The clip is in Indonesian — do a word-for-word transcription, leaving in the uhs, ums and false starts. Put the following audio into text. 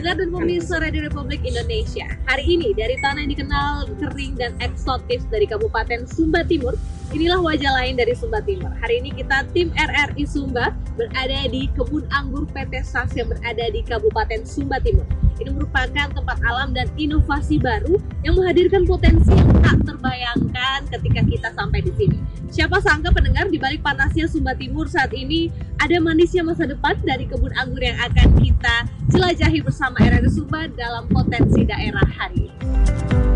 Pendengar dan pemirsa Radio Republik Indonesia, hari ini dari tanah yang dikenal kering dan eksotis dari Kabupaten Sumba Timur, inilah wajah lain dari Sumba Timur. Hari ini kita tim R R I Sumba berada di kebun anggur P T Sas yang berada di Kabupaten Sumba Timur. Ini merupakan tempat alam dan inovasi baru yang menghadirkan potensi yang tak terbayangkan ketika kita sampai di sini. Siapa sangka pendengar, di balik panasnya Sumba Timur saat ini ada manisnya masa depan dari kebun anggur yang akan kita jelajahi bersama R R I Sumba dalam potensi daerah hari ini.